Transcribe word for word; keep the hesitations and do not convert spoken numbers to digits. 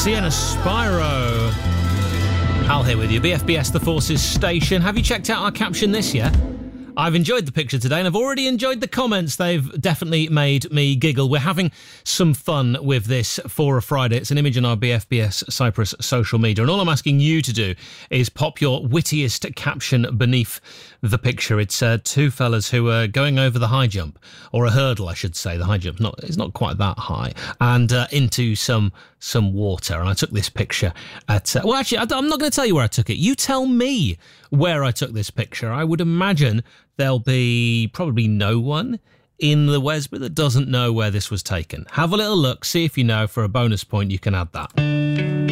Sienna Spyro. Hal here with you, B F B S The Forces station. Have you checked out our caption this year? I've enjoyed the picture today and I've already enjoyed the comments. They've definitely made me giggle. We're having some fun with this for a Friday. It's an image on our B F B S Cyprus social media. And all I'm asking you to do is pop your wittiest caption beneath the picture. It's uh, two fellas who are going over the high jump, or a hurdle, I should say. The high jump's not, it's not quite that high, and uh, into some some water. And I took this picture at... Uh, well, actually, I, I'm not going to tell you where I took it. You tell me where I took this picture. I would imagine there'll be probably no one in the Wesbury that doesn't know where this was taken. Have a little look, see if you know. For a bonus point, you can add that.